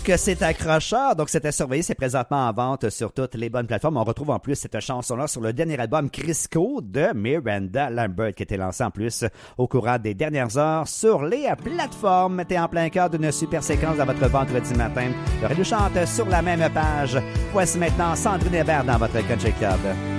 que c'est accrocheur. Donc, c'était surveillé. C'est présentement en vente sur toutes les bonnes plateformes. On retrouve en plus cette chanson-là sur le dernier album Crisco de Miranda Lambert qui a été lancé en plus au courant des dernières heures sur les plateformes. T'es en plein cœur d'une super séquence dans votre vendredi matin. Le Radio chante sur la même page. Voici maintenant Sandrine Hébert dans votre Country Club.